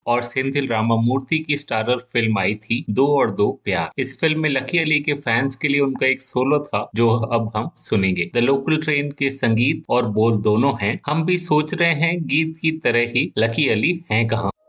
और सेंथिल रामामूर्ति की starrer film आई थी दो और दो प्यार। इस फिल्म में लकी अली के फैंस के लिए उनका एक सोलो था जो अब हम सुनेंगे। द लोकल ट्रेन के संगीत और बोल दोनों हैं, हम भी सोच रहे हैं गीत की तरह ही लकी अली हैं कहाँ।